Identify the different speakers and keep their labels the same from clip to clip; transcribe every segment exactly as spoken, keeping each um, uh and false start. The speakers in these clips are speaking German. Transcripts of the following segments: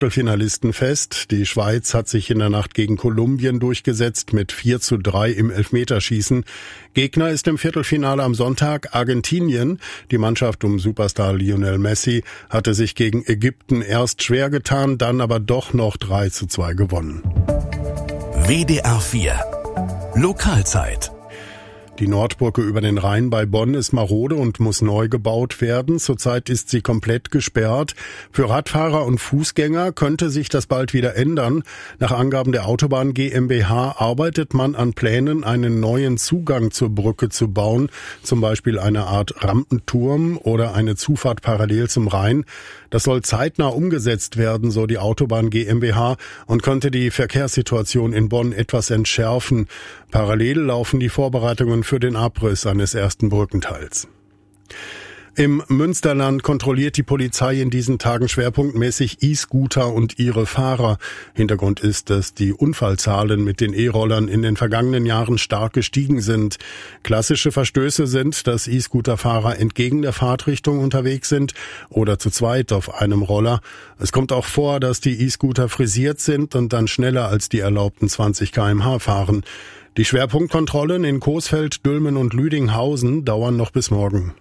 Speaker 1: Achtelfinalisten fest. Die Schweiz hat sich in der Nacht gegen Kolumbien durchgesetzt mit vier zu drei im Elfmeterschießen. Gegner ist im Viertelfinale am Sonntag Argentinien. Die Mannschaft um Superstar Lionel Messi hatte sich gegen Ägypten erst schwer getan, dann aber doch noch drei zu zwei gewonnen.
Speaker 2: W D R vier Lokalzeit.
Speaker 1: Die Nordbrücke über den Rhein bei Bonn ist marode und muss neu gebaut werden. Zurzeit ist sie komplett gesperrt. Für Radfahrer und Fußgänger könnte sich das bald wieder ändern. Nach Angaben der Autobahn GmbH arbeitet man an Plänen, einen neuen Zugang zur Brücke zu bauen, zum Beispiel eine Art Rampenturm oder eine Zufahrt parallel zum Rhein. Das soll zeitnah umgesetzt werden, so die Autobahn GmbH, und könnte die Verkehrssituation in Bonn etwas entschärfen. Parallel laufen die Vorbereitungen für den Abriss eines ersten Brückenteils. Im Münsterland kontrolliert die Polizei in diesen Tagen schwerpunktmäßig E-Scooter und ihre Fahrer. Hintergrund ist, dass die Unfallzahlen mit den E-Rollern in den vergangenen Jahren stark gestiegen sind. Klassische Verstöße sind, dass E-Scooter-Fahrer entgegen der Fahrtrichtung unterwegs sind oder zu zweit auf einem Roller. Es kommt auch vor, dass die E-Scooter frisiert sind und dann schneller als die erlaubten zwanzig Kilometer pro Stunde fahren. Die Schwerpunktkontrollen in Coesfeld, Dülmen und Lüdinghausen dauern noch bis morgen.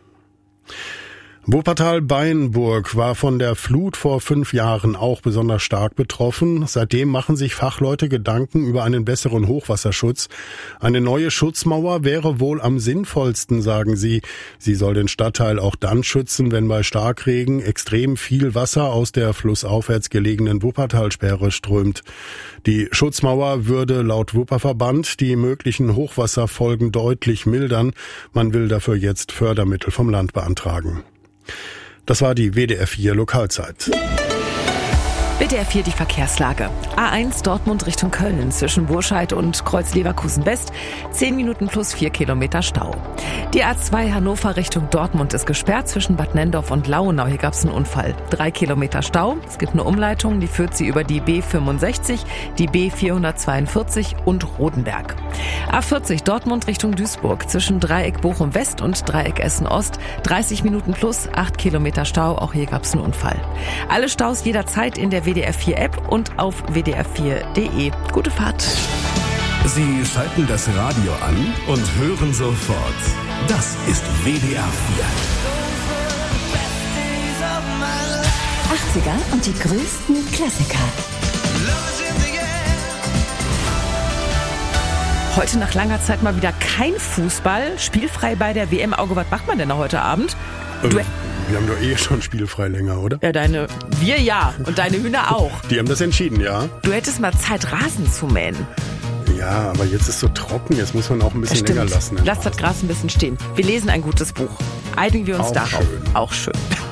Speaker 1: Wuppertal-Beinburg war von der Flut vor fünf Jahren auch besonders stark betroffen. Seitdem machen sich Fachleute Gedanken über einen besseren Hochwasserschutz. Eine neue Schutzmauer wäre wohl am sinnvollsten, sagen sie. Sie soll den Stadtteil auch dann schützen, wenn bei Starkregen extrem viel Wasser aus der flussaufwärts gelegenen Wuppertalsperre strömt. Die Schutzmauer würde laut Wupperverband die möglichen Hochwasserfolgen deutlich mildern. Man will dafür jetzt Fördermittel vom Land beantragen. Das war die W D R vier Lokalzeit.
Speaker 3: W D R vier die Verkehrslage. A eins Dortmund Richtung Köln zwischen Burscheid und Kreuz Leverkusen West. zehn Minuten plus vier Kilometer Stau. Die A zwei Hannover Richtung Dortmund ist gesperrt zwischen Bad Nenndorf und Lauenau. Hier gab es einen Unfall. drei Kilometer Stau. Es gibt eine Umleitung, die führt sie über die B fünfundsechzig, die B vierhundertzweiundvierzig und Rodenberg. A vierzig Dortmund Richtung Duisburg zwischen Dreieck Bochum West und Dreieck Essen Ost. dreißig Minuten plus acht Kilometer Stau. Auch hier gab es einen Unfall. Alle Staus jederzeit in der W D R vier App und auf w d r vier punkt d e. Gute Fahrt.
Speaker 2: Sie schalten das Radio an und hören sofort. Das ist W D R vier.
Speaker 4: achtziger und die größten Klassiker.
Speaker 3: Heute nach langer Zeit mal wieder kein Fußball. Spielfrei bei der W M. Auge, was macht man denn da heute Abend?
Speaker 1: Du Wir haben doch eh schon spielfrei länger, oder?
Speaker 3: Ja, deine, wir ja. Und deine Hühner auch.
Speaker 1: Die haben das entschieden, ja.
Speaker 3: Du hättest mal Zeit, Rasen zu mähen.
Speaker 1: Ja, aber jetzt ist es so trocken, jetzt muss man auch ein bisschen länger lassen.
Speaker 3: Lass das Gras ein bisschen stehen. Wir lesen ein gutes Buch. Einigen wir uns
Speaker 1: auch
Speaker 3: darauf.
Speaker 1: Schön.
Speaker 3: Auch schön.